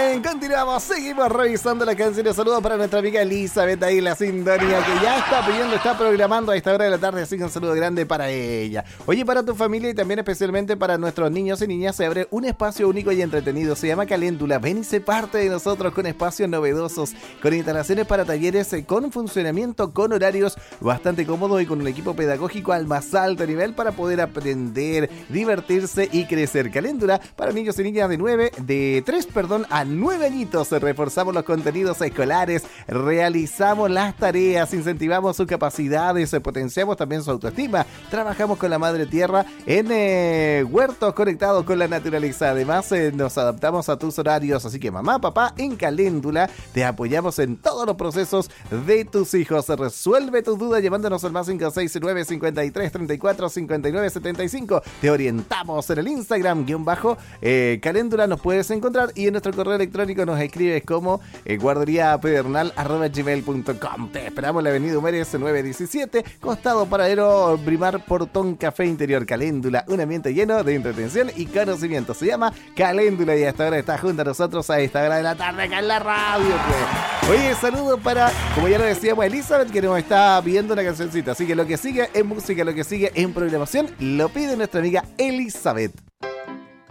bien, continuamos, seguimos revisando las canciones. Saludos para nuestra amiga Elizabeth ahí en la sintonía, que ya está pidiendo, está programando a esta hora de la tarde, así que un saludo grande para ella. Oye, para tu familia y también especialmente para nuestros niños y niñas se abre un espacio único y entretenido, se llama Caléndula. Ven y sé parte de nosotros con espacios novedosos, con instalaciones para talleres, con funcionamiento, con horarios bastante cómodos y con un equipo pedagógico al más alto nivel para poder aprender, divertirse y crecer. Caléndula para niños y niñas de 3 a 9 añitos. Reforzamos los contenidos escolares, realizamos las tareas, incentivamos sus capacidades, potenciamos también su autoestima. Trabajamos con la madre tierra en huertos conectados con la naturaleza. Además, nos adaptamos a tus horarios. Así que mamá, papá, en Caléndula te apoyamos en todos los procesos de tus hijos. Resuelve tus dudas llamándonos al más 569 53 34 59 75. Te orientamos en el Instagram _Caléndula, nos puedes encontrar, y en nuestro correo electrónico nos escribes como guarderíapedernal@gmail.com. Te esperamos en la avenida Humérez 917, costado paradero Brimar, Portón Café Interior. Caléndula, un ambiente lleno de entretención y conocimiento. Se llama Caléndula y hasta ahora está junto a nosotros a esta hora de la tarde acá en la radio, pues. Oye, saludos para, como ya lo decíamos, Elizabeth, que nos está pidiendo una cancioncita. Así que lo que sigue en música, lo que sigue en programación, lo pide nuestra amiga Elizabeth.